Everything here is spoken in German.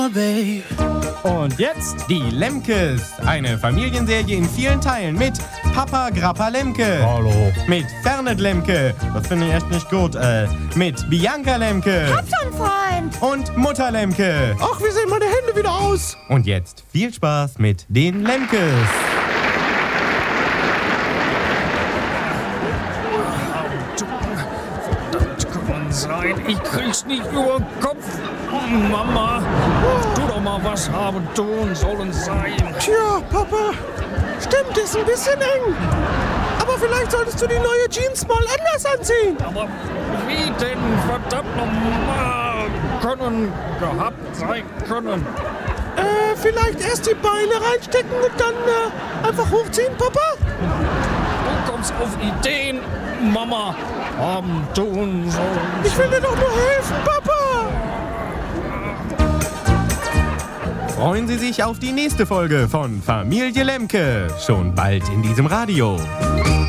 Und jetzt die Lemkes. Eine Familienserie in vielen Teilen mit Papa Grappa Lemke. Hallo. Mit Fernet Lemke. Das finde ich echt nicht gut. Mit Bianca Lemke. Hab schon, Freund. Und Mutter Lemke. Ach, wie sehen meine Hände wieder aus? Und jetzt viel Spaß mit den Lemkes. Das kann sein. Ich krieg's nicht über den Kopf. Mama, tu doch mal was haben tun sollen sein. Tja, Papa. Stimmt, ist ein bisschen eng. Aber vielleicht solltest du die neue Jeans mal anders anziehen. Aber wie denn verdammt nochmal können gehabt sein können? Vielleicht erst die Beine reinstecken und dann einfach hochziehen, Papa? Du kommst auf Ideen, Mama, haben tun sollen. Ich will dir doch nur helfen, Papa. Freuen Sie sich auf die nächste Folge von Familie Lemke. Schon bald in diesem Radio.